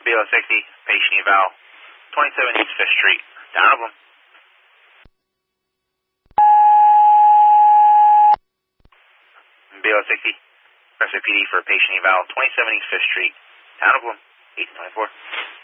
BLO 60, patient eval, 27 East 5th Street, down of them. BLO 60, Prescott PD for patient eval, 27 East 5th Street, down of them, 1824.